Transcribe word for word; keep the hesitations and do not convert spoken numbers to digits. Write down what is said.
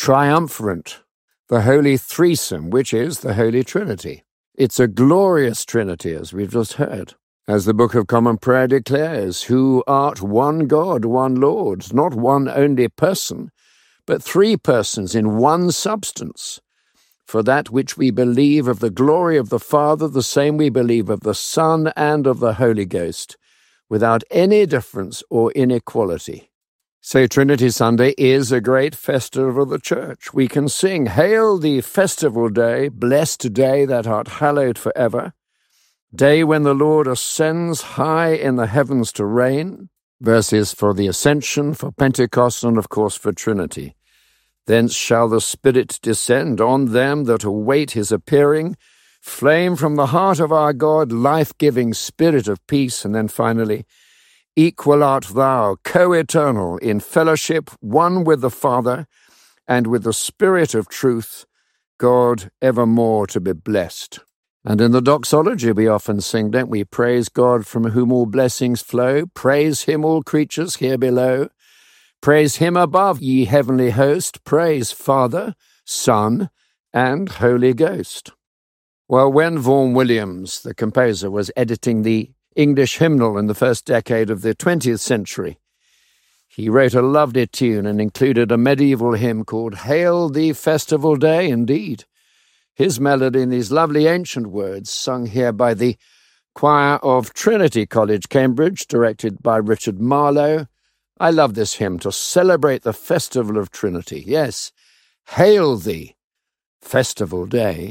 triumvirate, the Holy Threesome, which is the Holy Trinity. It's a glorious Trinity, as we've just heard. As the Book of Common Prayer declares, who art one God, one Lord, not one only person, but three persons in one substance. For that which we believe of the glory of the Father, the same we believe of the Son and of the Holy Ghost, without any difference or inequality. So Trinity Sunday is a great festival of the Church. We can sing, Hail the festival day, blessed day that art hallowed forever, day when the Lord ascends high in the heavens to reign, verses for the Ascension, for Pentecost, and of course for Trinity. Thence shall the Spirit descend on them that await his appearing, flame from the heart of our God, life-giving Spirit of peace, and then finally, equal art thou, co-eternal, in fellowship, one with the Father, and with the Spirit of truth, God evermore to be blessed. And in the doxology we often sing, don't we? Praise God from whom all blessings flow. Praise him, all creatures here below. Praise him above, ye heavenly host. Praise Father, Son, and Holy Ghost. Well, when Vaughan Williams, the composer, was editing the English hymnal in the first decade of the twentieth century, he wrote a lovely tune and included a medieval hymn called Hail the Festival Day, indeed. His melody in these lovely ancient words, sung here by the choir of Trinity College, Cambridge, directed by Richard Marlowe. I love this hymn to celebrate the festival of Trinity. Yes, hail thee, festival day.